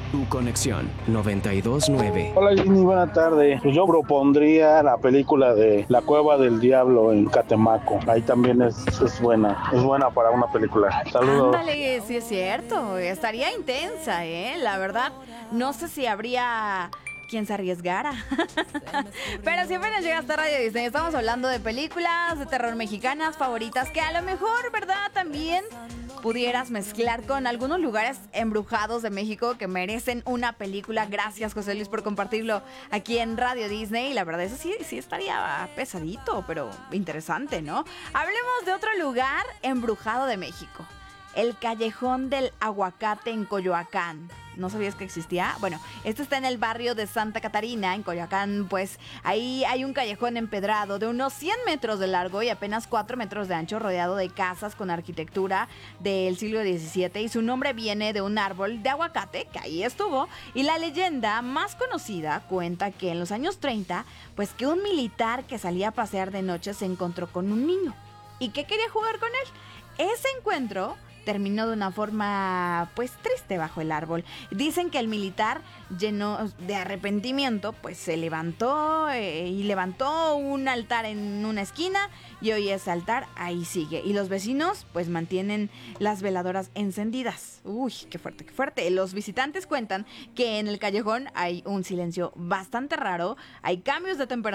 Tu conexión 929. Hola Ginny, buena tarde. Pues yo propondría la película de La Cueva del Diablo en Catemaco. Ahí también es buena para una película. Saludos. Ándale, sí es cierto, estaría intensa, ¿eh? La verdad, no sé si habría quien se arriesgara. Pero siempre nos llega hasta Radio Disney. Estamos hablando de películas de terror mexicanas favoritas que a lo mejor, ¿verdad? También pudieras mezclar con algunos lugares embrujados de México que merecen una película. Gracias, José Luis, por compartirlo aquí en Radio Disney. La verdad, eso sí estaría pesadito, pero interesante, ¿no? Hablemos de otro lugar embrujado de México. El Callejón del Aguacate en Coyoacán. ¿No sabías que existía? Bueno, este está en el barrio de Santa Catarina, en Coyoacán. Pues ahí hay un callejón empedrado de unos 100 metros de largo y apenas 4 metros de ancho, rodeado de casas con arquitectura del siglo XVII. Y su nombre viene de un árbol de aguacate que ahí estuvo. Y la leyenda más conocida cuenta que en los años 30, pues que un militar que salía a pasear de noche se encontró con un niño. ¿Y qué quería jugar con él? Ese encuentro terminó de una forma pues triste bajo el árbol. Dicen que el militar, lleno de arrepentimiento, pues se levantó y levantó un altar en una esquina y hoy ese altar ahí sigue. Y los vecinos pues mantienen las veladoras encendidas. Uy, qué fuerte, qué fuerte. Los visitantes cuentan que en el callejón hay un silencio bastante raro, hay cambios de temperatura